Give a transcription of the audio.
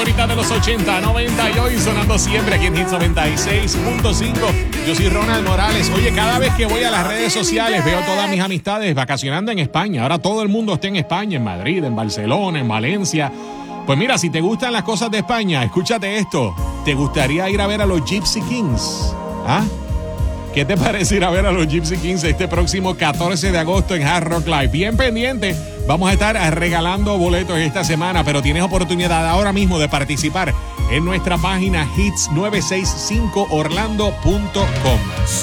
favoritas de los 80, 90 y hoy sonando siempre aquí en Hits 96.5. Yo soy Ronald Morales. Oye, cada vez que voy a las redes sociales veo todas mis amistades vacacionando en España. Ahora todo el mundo está en España, en Madrid, en Barcelona, en Valencia. Pues mira, si te gustan las cosas de España, escúchate esto. ¿Te gustaría ir a ver a los Gypsy Kings? ¿Ah? ¿Qué te parece ir a ver a los Gypsy Kings este próximo 14 de agosto en Hard Rock Live? Bien pendiente, vamos a estar regalando boletos esta semana, pero tienes oportunidad ahora mismo de participar en nuestra página hits965orlando.com.